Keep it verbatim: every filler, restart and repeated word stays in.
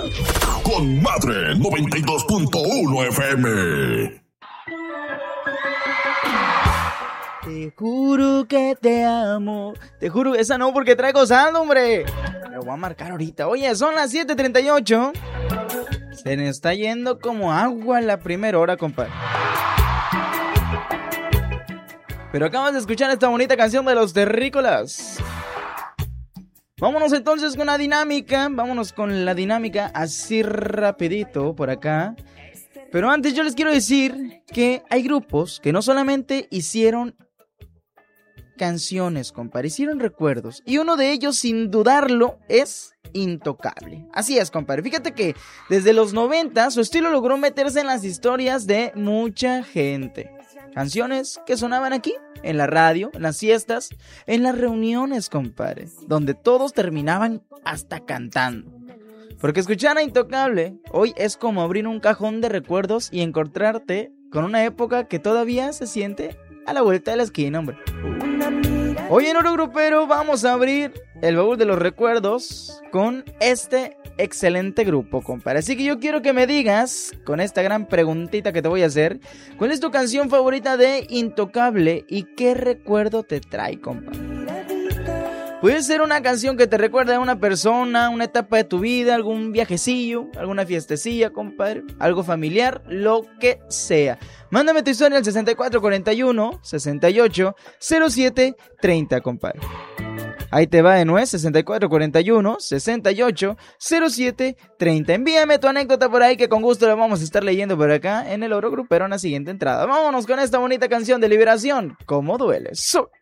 Con Madre noventa y dos punto uno F M. Te juro que te amo. Te juro, esa no, porque traigo saldo, hombre. Me lo voy a marcar ahorita. Oye, son las siete treinta y ocho. Se me está yendo como agua la primera hora, compadre. Pero acabas de escuchar esta bonita canción de los Terrícolas. Vámonos entonces con la dinámica. Vámonos con la dinámica así rapidito por acá. Pero antes yo les quiero decir que hay grupos que no solamente hicieron canciones, compadre, hicieron recuerdos. Y uno de ellos, sin dudarlo, es Intocable. Así es, compadre. Fíjate que desde los noventa su estilo logró meterse en las historias de mucha gente. Canciones que sonaban aquí, en la radio, en las fiestas, en las reuniones, compadre, donde todos terminaban hasta cantando. Porque escuchar a Intocable hoy es como abrir un cajón de recuerdos y encontrarte con una época que todavía se siente a la vuelta de la esquina, hombre. Hoy en Oro Grupero vamos a abrir el baúl de los recuerdos con este excelente grupo, compadre. Así que yo quiero que me digas, con esta gran preguntita que te voy a hacer, ¿cuál es tu canción favorita de Intocable y qué recuerdo te trae, compadre? Puede ser una canción que te recuerda a una persona, una etapa de tu vida, algún viajecillo, alguna fiestecilla, compadre, algo familiar, lo que sea. Mándame tu historia al sesenta y cuatro cuarenta y uno, sesenta y ocho, cero siete treinta, compadre. Ahí te va de nuevo, sesenta y cuatro cuarenta y uno, sesenta y ocho, cero siete treinta. Envíame tu anécdota por ahí que con gusto la vamos a estar leyendo por acá en el Oro Grupero en la siguiente entrada. Vámonos con esta bonita canción de Liberación, ¿Cómo duele? ¡Soy!